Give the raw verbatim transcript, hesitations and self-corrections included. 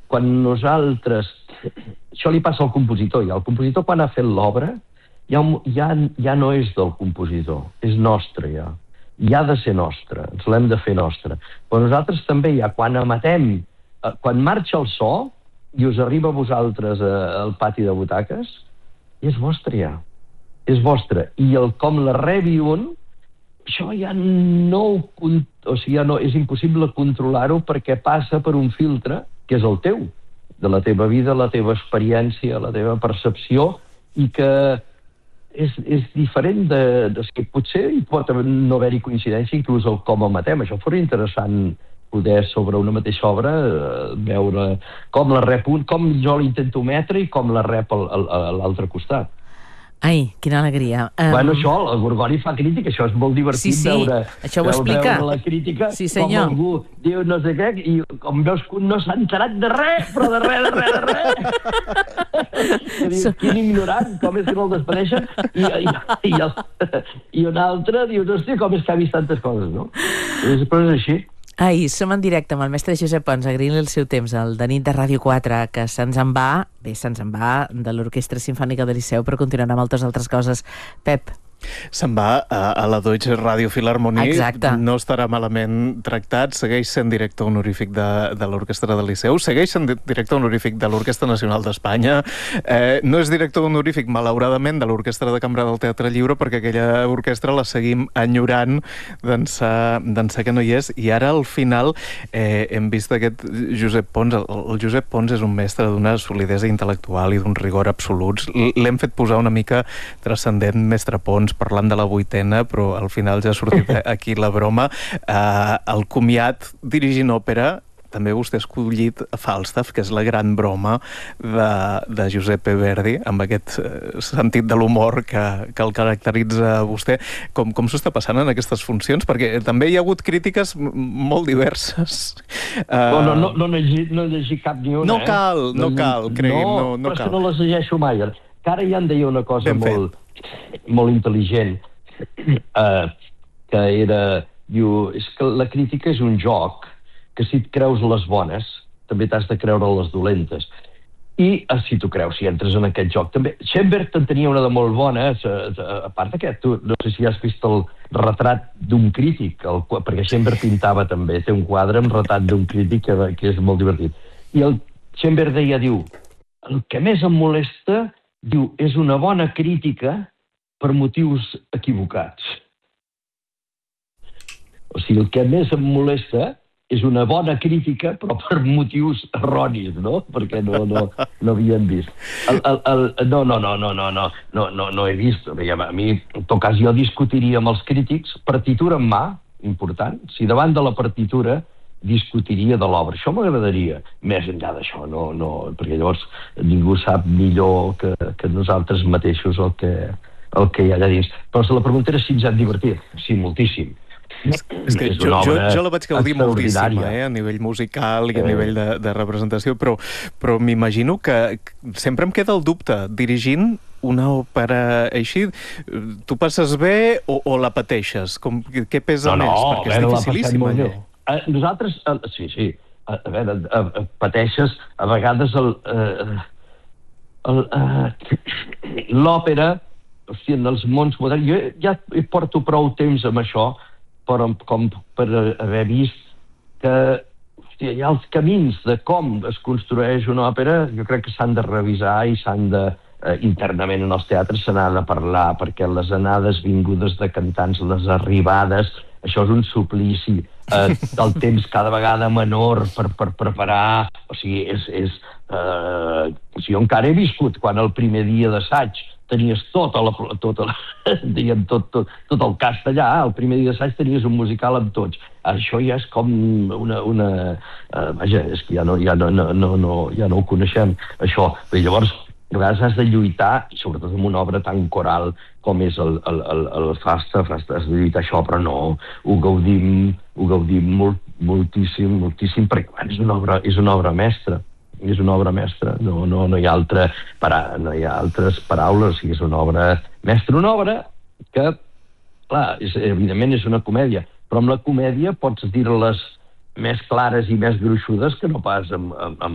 quan nosaltres... Això li passa al compositor, i el compositor quan ha fet l'obra ja, ja, ja no és del compositor, és nostre ja. I ha de ser nostre, ens l'hem de fer nostre. Però nosaltres també ja, quan emetem, quan marxa el so i us arriba a vosaltres al pati de butaques, és vostre ja, és vostre. I el com la rebi un, això ja no, o sigui, ja no és impossible controlar-ho perquè passa per un filtre que és el teu, de la teva vida, la teva experiència, la teva percepció, i que és, és diferent de, de... Potser hi pot no haver-hi coincidència, inclús el com emetem. Això fos interessant poder, sobre una mateixa obra, veure com la rep un, com jo l'intento emetre i com la rep a l'altre costat. Ai, quina alegria. Um... Bueno, això, el Gorgori fa crítica, això és molt divertit, sí, sí. veure, això ho veure, explica. veure la crítica, sí, com algú diu no sé què, i com veus que un no s'ha enterat de res, però de res, de res, de res. Diu, quin ignorant, com és que no el despedeixen, i, i, i, el, i un altre diu, hòstia, com és que ha vist tantes coses, no? Però és així. Ai, som en directe amb el mestre Josep Pons, agraint-li el seu temps, el de nit de Ràdio quatre, que se'ns en va, bé, se'ns en va de l'Orquestra Simfònica del Liceu, però continuarà amb moltes altres coses. Pep. Se'n va a, a la Deutsche Radio Philharmonie. Exacte. No estarà malament tractat, segueix sent director honorífic de, de l'Orquestra del Liceu, segueix sent director honorífic de l'Orquestra Nacional d'Espanya, eh, no és director honorífic, malauradament, de l'Orquestra de Cambra del Teatre Lliure, perquè aquella orquestra la seguim enyorant d'ençà que no hi és, i ara al final eh, hem vist aquest Josep Pons. El, el Josep Pons és un mestre d'una solidesa intel·lectual i d'un rigor absoluts. L'hem fet posar una mica transcendent, mestre Pons, parlant de la vuitena, però al final ja ha sortit aquí la broma. Uh, el comiat dirigint òpera, també vostè ha escollit Falstaff, que és la gran broma de, de Giuseppe Verdi, amb aquest uh, sentit de l'humor que, que el caracteritza a vostè. Com, com s'ho està passant en aquestes funcions? Perquè també hi ha hagut crítiques molt diverses. Uh... No, no, no, no, llegir, no llegir cap ni una, no cal, eh? No cal, cregui'm, no, no, no cal. Però no les llegeixo mai. Que ara ja em deia una cosa ben molt... Fet. molt intel·ligent, uh, que era, diu, és que la crítica és un joc, que si et creus les bones, també t'has de creure les dolentes. I uh, si tu creus, si entres en aquest joc, també... Schoenberg en tenia una de molt bona, a part d'aquest, tu no sé si has vist el retrat d'un crític, el, perquè Schoenberg pintava també, té un quadre amb retrat d'un crític que, que és molt divertit. I el Schoenberg deia, diu, el que més em molesta, diu, és una bona crítica per motius equivocats. O sigui, el que més em molesta és una bona crítica, però per motius erronis, no? Perquè no, no, no havien vist. El, el, el, no, no, no, no, no, no, no, no, no he vist. A mi, en tot cas, jo discutiria amb els crítics, partitura en mà, important, si davant de la partitura discutiria de l'obra. Això m'agradaria. Més enllà d'això, no, no, perquè llavors ningú sap millor que, que nosaltres mateixos el que, el que hi ha allà dins. Però la pregunta era si ens hem divertit. Sí, moltíssim. És, és que és jo, jo, jo la vaig gaudir moltíssim, eh, a nivell musical i a nivell de, de representació, però, però m'imagino que sempre em queda el dubte, dirigint una òpera així, tu passes bé o, o la pateixes? Com, què pesa no, no, més? Perquè és dificilíssim allò. Uh, nosaltres, uh, sí, sí, a, a veure, uh, uh, pateixes a vegades el, uh, el, uh, l'òpera, hosti, en els mons moderns, jo ja porto prou temps amb això, però, com per haver vist que hosti, hi ha els camins de com es construeix una òpera, jo crec que s'han de revisar i s'han de, uh, internament en els teatres se n'ha de parlar, perquè les anades vingudes de cantants, les arribades, això és un suplici. Uh, el temps cada vegada menor per, per preparar, o sigui, és... és uh, o sigui, jo encara he viscut quan el primer dia d'assaig tenies tota la, tota la, diguem, tot, tot, tot el cast allà, el primer dia d'assaig tenies un musical amb tots. Això ja és com una... una uh, vaja, és que ja no, ja, no, no, no, no, ja no ho coneixem, això. I llavors, a vegades has de lluitar, i sobretot en una obra tan coral com és el, el, el, el Falstaff, has de lluitar això, però no, ho gaudim, ho gaudim molt, moltíssim, moltíssim, perquè bueno, és, una obra, és una obra mestra, és una obra mestra, no, no, no, hi ha altra, para, no hi ha altres paraules, o sigui, és una obra mestra, una obra que, clar, és, evidentment és una comèdia, però amb la comèdia pots dir-les més clares i més gruixudes que no pas amb, amb,